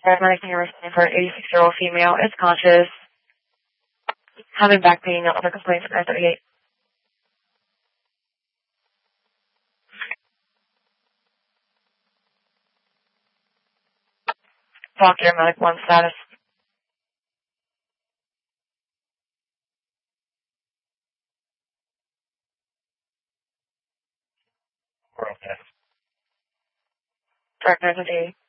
Paramedic number for an 86-year-old female is conscious, having back pain, no other complaints at 938. Talk to your medic 1 status. We're okay. Direct 938.